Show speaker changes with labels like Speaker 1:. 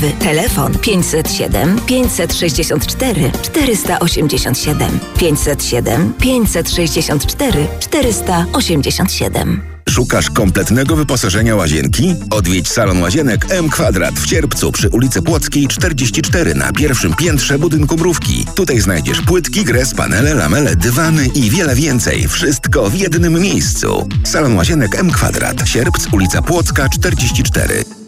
Speaker 1: sprawy. Telefon 507 564 487. 507 564 487.
Speaker 2: Szukasz kompletnego wyposażenia łazienki? Odwiedź salon łazienek M Kwadrat w Cierpcu przy ulicy Płockiej 44 na pierwszym piętrze budynku Mrówki. Tutaj znajdziesz płytki, gres, panele, lamele, dywany i wiele więcej. Wszystko w jednym miejscu. Salon łazienek M Kwadrat. Sierpc, ulica Płocka 44.